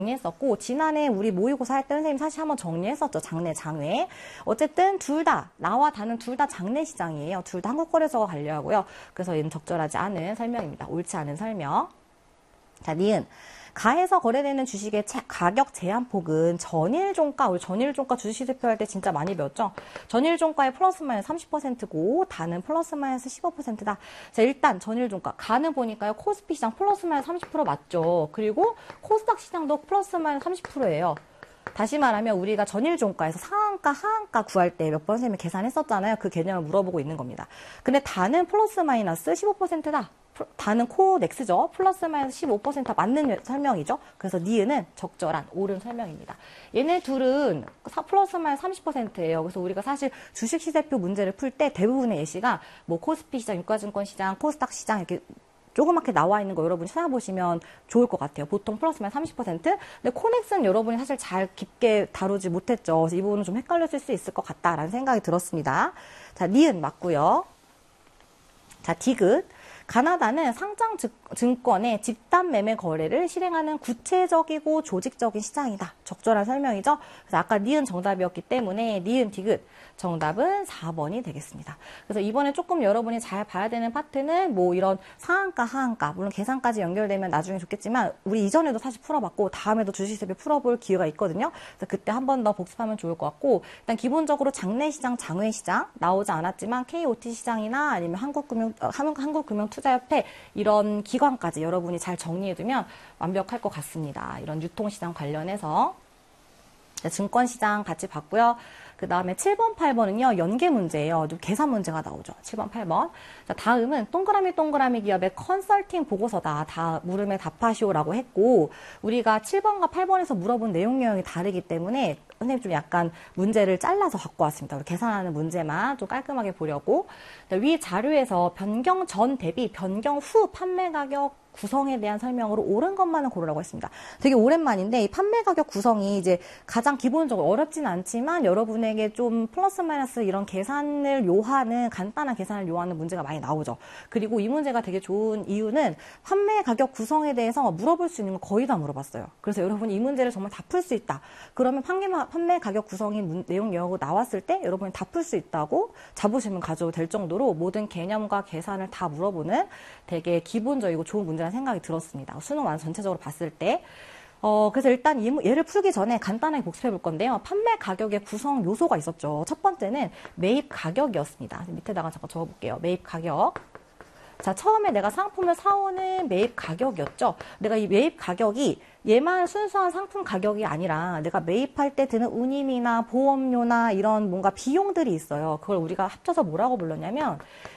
정리했었고, 지난해 우리 모의고사 할 때 선생님 사실 한번 정리했었죠. 장내, 장외. 어쨌든 둘 다, 나와 다는 둘 다 장내 시장이에요. 둘 다 한국거래소가 관리하고요. 그래서 얘는 적절하지 않은 설명입니다. 옳지 않은 설명. 자, 니은. 가에서 거래되는 주식의 가격 제한폭은 전일종가, 우리 전일종가 주식 대표할 때 진짜 많이 배웠죠? 전일종가의 플러스 마이너스 30%고, 다는 플러스 마이너스 15%다. 자, 일단 전일종가. 가는 보니까요, 코스피 시장 플러스 마이너스 30% 맞죠? 그리고 코스닥 시장도 플러스 마이너스 30%예요. 다시 말하면 우리가 전일종가에서 상한가, 하한가 구할 때 몇 번 선생님이 계산했었잖아요. 그 개념을 물어보고 있는 겁니다. 근데 다는 플러스 마이너스 15%다. 다는 코넥스죠. 플러스 마이너스 15% 맞는 설명이죠. 그래서 니은은 적절한 옳은 설명입니다. 얘네 둘은 플러스 마이너스 30%예요. 그래서 우리가 사실 주식시세표 문제를 풀 때 대부분의 예시가 뭐 코스피 시장, 유가증권 시장, 코스닥 시장 이렇게 조그맣게 나와 있는 거 여러분이 찾아보시면 좋을 것 같아요. 보통 플러스 마이너스 30%. 근데 코넥스는 여러분이 사실 잘 깊게 다루지 못했죠. 그래서 이 부분은 좀 헷갈렸을 수 있을 것 같다라는 생각이 들었습니다. 자, 니은 맞고요. 자, 디귿. 가나다는 상장 증권의 집단 매매 거래를 실행하는 구체적이고 조직적인 시장이다. 적절한 설명이죠. 그래서 아까 니은 정답이었기 때문에 니은 디귿 정답은 4번이 되겠습니다. 그래서 이번에 조금 여러분이 잘 봐야 되는 파트는 뭐 이런 상한가, 하한가, 물론 계산까지 연결되면 나중에 좋겠지만 우리 이전에도 사실 풀어봤고 다음에도 주식세표 풀어볼 기회가 있거든요. 그래서 그때 한 번 더 복습하면 좋을 것 같고 일단 기본적으로 장내시장, 장외시장 나오지 않았지만 KOT 시장이나 아니면 한국금융투자협회 이런 기관까지 여러분이 잘 정리해두면 완벽할 것 같습니다. 이런 유통시장 관련해서 증권시장 같이 봤고요. 그 다음에 7번, 8번은요, 연계 문제예요. 계산 문제가 나오죠. 7번, 8번. 자, 다음은 동그라미 기업의 컨설팅 보고서다. 다 물음에 답하시오라고 했고, 우리가 7번과 8번에서 물어본 내용이 다르기 때문에 선생님 좀 약간 문제를 잘라서 갖고 왔습니다. 우리 계산하는 문제만 좀 깔끔하게 보려고. 위 자료에서 변경 전 대비 변경 후 판매 가격 구성에 대한 설명으로 옳은 것만은 고르라고 했습니다. 되게 오랜만인데 이 판매 가격 구성이 이제 가장 기본적으로 어렵진 않지만 여러분에게 좀 플러스 마이너스 이런 계산을 요하는 간단한 계산을 요하는 문제가 많이 나오죠. 그리고 이 문제가 되게 좋은 이유는 판매 가격 구성에 대해서 물어볼 수 있는 거 거의 다 물어봤어요. 그래서 여러분이 이 문제를 정말 다 풀 수 있다. 그러면 판매 가격 구성이 내용 요하고 나왔을 때 여러분이 다 풀 수 있다고 자부심을 가져도 될 정도로 모든 개념과 계산을 다 물어보는 되게 기본적이고 좋은 문제라는 생각이 들었습니다. 수능 완 전체적으로 봤을 때. 그래서 일단 얘를 풀기 전에 간단하게 복습해 볼 건데요. 판매 가격의 구성 요소가 있었죠. 첫 번째는 매입 가격이었습니다. 밑에다가 잠깐 적어볼게요. 매입 가격. 자, 처음에 내가 상품을 사오는 매입 가격이었죠. 내가 이 매입 가격이 얘만 순수한 상품 가격이 아니라 내가 매입할 때 드는 운임이나 보험료나 이런 뭔가 비용들이 있어요. 그걸 우리가 합쳐서 뭐라고 불렀냐면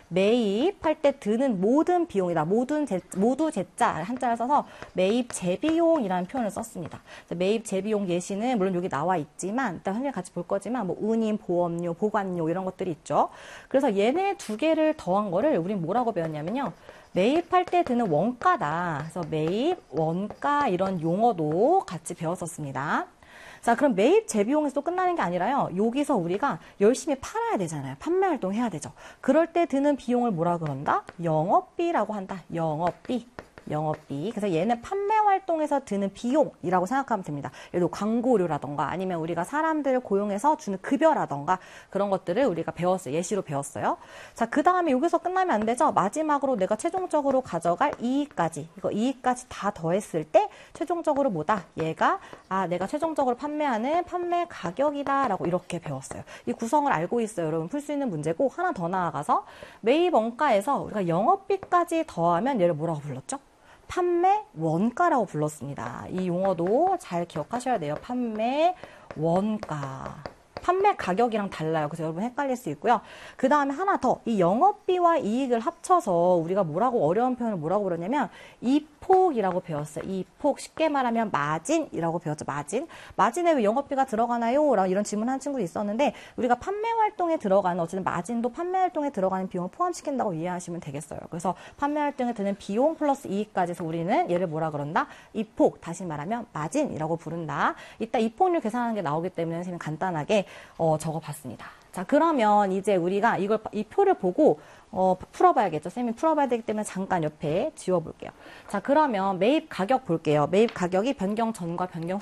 매입할 때 드는 모든 비용이다. 모두 제자 한자를 써서 매입 재비용이라는 표현을 썼습니다. 매입 재비용 예시는 물론 여기 나와 있지만 일단 선생님 같이 볼 거지만 뭐 운임, 보험료, 보관료 이런 것들이 있죠. 그래서 얘네 두 개를 더한 거를 우린 뭐라고 배웠냐면요. 매입할 때 드는 원가다. 그래서 매입, 원가 이런 용어도 같이 배웠었습니다. 자, 그럼 매입 재비용에서 또 끝나는 게 아니라요. 여기서 우리가 열심히 팔아야 되잖아요. 판매 활동해야 되죠. 그럴 때 드는 비용을 뭐라 그런다? 영업비라고 한다. 영업비. 그래서 얘는 판매 활동에서 드는 비용이라고 생각하면 됩니다. 예를 들어 광고료라던가 아니면 우리가 사람들을 고용해서 주는 급여라던가 그런 것들을 우리가 배웠어요. 예시로 배웠어요. 자, 그 다음에 여기서 끝나면 안 되죠. 마지막으로 내가 최종적으로 가져갈 이익까지 이거 이익까지 다 더했을 때 최종적으로 뭐다? 얘가 내가 최종적으로 판매하는 판매 가격이다 라고 이렇게 배웠어요. 이 구성을 알고 있어요. 여러분 풀 수 있는 문제고 하나 더 나아가서 매입 원가에서 우리가 영업비까지 더하면 얘를 뭐라고 불렀죠? 판매 원가라고 불렀습니다. 이 용어도 잘 기억하셔야 돼요. 판매 원가. 판매 가격이랑 달라요. 그래서 여러분 헷갈릴 수 있고요. 그 다음에 하나 더. 이 영업비와 이익을 합쳐서 우리가 어려운 표현을 뭐라고 부르냐면 이폭이라고 배웠어요. 이폭. 쉽게 말하면 마진이라고 배웠죠. 마진에 왜 영업비가 들어가나요? 라고 이런 질문한 친구도 있었는데 우리가 판매 활동에 들어가는 어쨌든 마진도 판매 활동에 들어가는 비용을 포함시킨다고 이해하시면 되겠어요. 그래서 판매 활동에 드는 비용 플러스 이익까지 해서 우리는 얘를 뭐라 그런다? 이폭. 다시 말하면 마진이라고 부른다. 이따 이폭률 계산하는 게 나오기 때문에 선생님 간단하게 적어봤습니다. 자, 그러면 이제 우리가 이 표를 보고 풀어봐야겠죠. 쌤이 풀어봐야 되기 때문에 잠깐 옆에 지워볼게요. 자, 그러면 매입 가격 볼게요. 매입 가격이 변경 전과 변경